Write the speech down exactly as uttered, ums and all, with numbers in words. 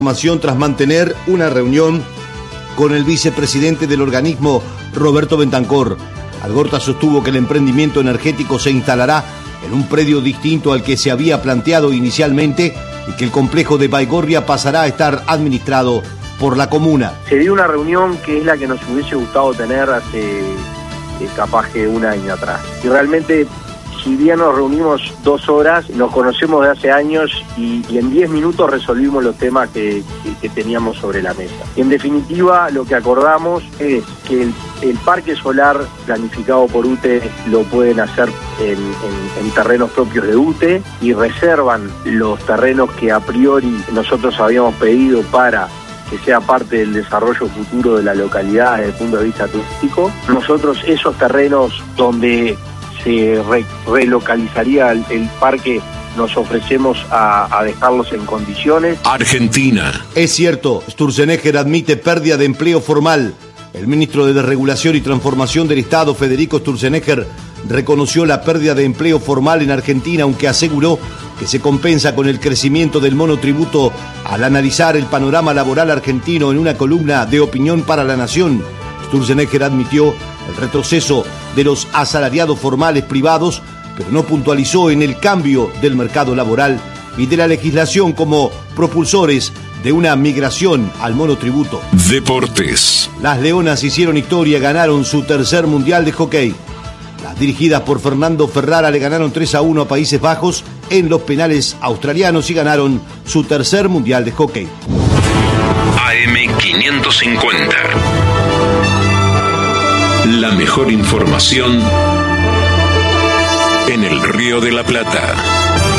Tras mantener una reunión con el vicepresidente del organismo, Roberto Bentancor. Algorta sostuvo que el emprendimiento energético se instalará en un predio distinto al que se había planteado inicialmente y que el complejo de Baigorria pasará a estar administrado por la comuna. Se dio una reunión que es la que nos hubiese gustado tener hace eh, capaz que un año atrás. Y realmente, si bien nos reunimos dos horas, nos conocemos de hace años y, y en diez minutos resolvimos los temas que, que, que teníamos sobre la mesa. En definitiva, lo que acordamos es que el, el parque solar planificado por U T E lo pueden hacer en, en, en terrenos propios de U T E y reservan los terrenos que a priori nosotros habíamos pedido para que sea parte del desarrollo futuro de la localidad desde el punto de vista turístico. Nosotros esos terrenos donde se re relocalizaría el, el parque, nos ofrecemos a, a dejarlos en condiciones. Argentina. Es cierto, Sturzenegger admite pérdida de empleo formal. El ministro de Desregulación y Transformación del Estado, Federico Sturzenegger, reconoció la pérdida de empleo formal en Argentina, aunque aseguró que se compensa con el crecimiento del monotributo al analizar el panorama laboral argentino en una columna de Opinión para la Nación. Sturzenegger admitió el retroceso de los asalariados formales privados, pero no puntualizó en el cambio del mercado laboral y de la legislación como propulsores de una migración al monotributo. Deportes. Las Leonas hicieron historia, ganaron su tercer mundial de hockey. Las dirigidas por Fernando Ferrara le ganaron tres a uno a Países Bajos en los penales australianos y ganaron su tercer mundial de hockey. A M quinientos cincuenta. La mejor información en el Río de la Plata.